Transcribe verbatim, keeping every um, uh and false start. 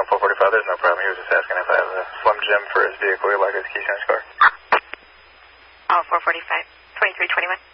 on four forty-five, there's no problem. He was just asking if I have a Slim Jim for his vehicle, like his Keystone car. Oh, four forty-five, twenty-three twenty-one.